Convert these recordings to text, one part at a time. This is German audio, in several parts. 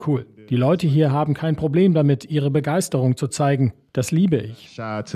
Cool. Die Leute hier haben kein Problem damit, ihre Begeisterung zu zeigen. Das liebe ich.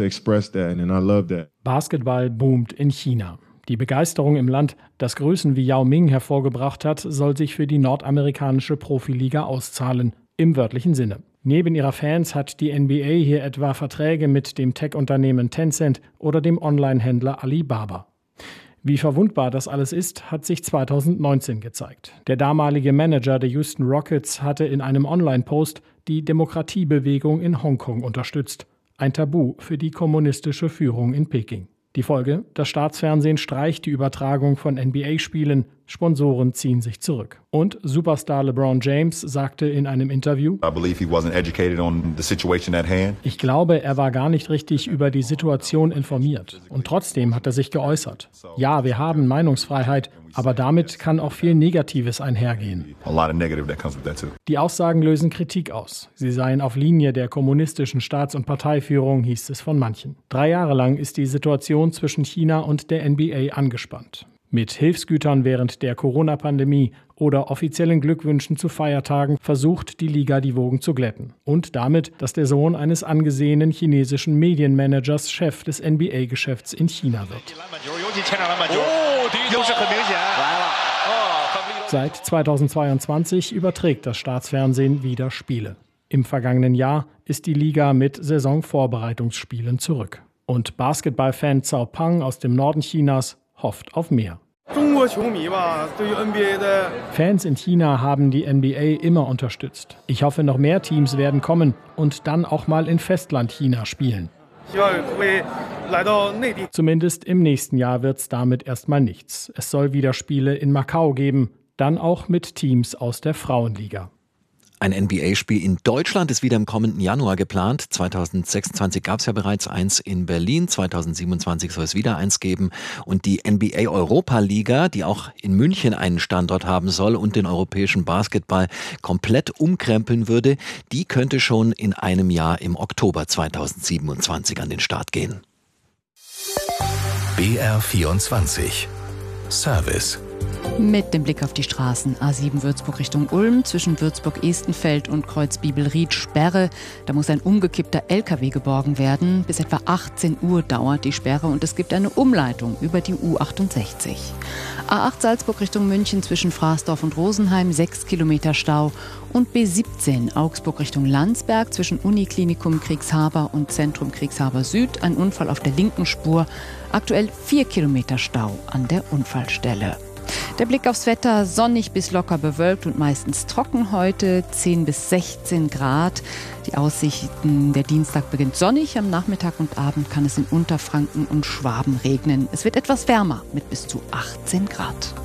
Basketball boomt in China. Die Begeisterung im Land, das Größen wie Yao Ming hervorgebracht hat, soll sich für die nordamerikanische Profiliga auszahlen. Im wörtlichen Sinne. Neben ihrer Fans hat die NBA hier etwa Verträge mit dem Tech-Unternehmen Tencent oder dem Online-Händler Alibaba. Wie verwundbar das alles ist, hat sich 2019 gezeigt. Der damalige Manager der Houston Rockets hatte in einem Online-Post die Demokratiebewegung in Hongkong unterstützt. Ein Tabu für die kommunistische Führung in Peking. Die Folge: Das Staatsfernsehen streicht die Übertragung von NBA-Spielen, Sponsoren ziehen sich zurück. Und Superstar LeBron James sagte in einem Interview: Ich glaube, er war gar nicht richtig über die Situation informiert. Und trotzdem hat er sich geäußert. Ja, wir haben Meinungsfreiheit, aber damit kann auch viel Negatives einhergehen. Die Aussagen lösen Kritik aus. Sie seien auf Linie der kommunistischen Staats- und Parteiführung, hieß es von manchen. 3 Jahre lang ist die Situation zwischen China und der NBA angespannt. Mit Hilfsgütern während der Corona-Pandemie oder offiziellen Glückwünschen zu Feiertagen versucht die Liga, die Wogen zu glätten. Und damit, dass der Sohn eines angesehenen chinesischen Medienmanagers Chef des NBA-Geschäfts in China wird. Seit 2022 überträgt das Staatsfernsehen wieder Spiele. Im vergangenen Jahr ist die Liga mit Saisonvorbereitungsspielen zurück. Und Basketballfan Zhao Pang aus dem Norden Chinas hofft auf mehr. Fans in China haben die NBA immer unterstützt. Ich hoffe, noch mehr Teams werden kommen und dann auch mal in Festland-China spielen. Zumindest im nächsten Jahr wird es damit erstmal nichts. Es soll wieder Spiele in Macau geben, dann auch mit Teams aus der Frauenliga. Ein NBA-Spiel in Deutschland ist wieder im kommenden Januar geplant. 2026 gab es ja bereits eins in Berlin, 2027 soll es wieder eins geben. Und die NBA-Europa-Liga, die auch in München einen Standort haben soll und den europäischen Basketball komplett umkrempeln würde, die könnte schon in einem Jahr im Oktober 2027 an den Start gehen. BR24 Service. Mit dem Blick auf die Straßen. A7 Würzburg Richtung Ulm, zwischen Würzburg-Estenfeld und Kreuzbibelried Sperre. Da muss ein umgekippter LKW geborgen werden. Bis etwa 18 Uhr dauert die Sperre und es gibt eine Umleitung über die U68. A8 Salzburg Richtung München, zwischen Fraßdorf und Rosenheim, 6 Kilometer Stau. Und B17 Augsburg Richtung Landsberg, zwischen Uniklinikum Kriegshaber und Zentrum Kriegshaber Süd, ein Unfall auf der linken Spur. Aktuell 4 Kilometer Stau an der Unfallstelle. Der Blick aufs Wetter: sonnig bis locker bewölkt und meistens trocken heute, 10 bis 16 Grad. Die Aussichten: der Dienstag beginnt sonnig, am Nachmittag und Abend kann es in Unterfranken und Schwaben regnen. Es wird etwas wärmer mit bis zu 18 Grad.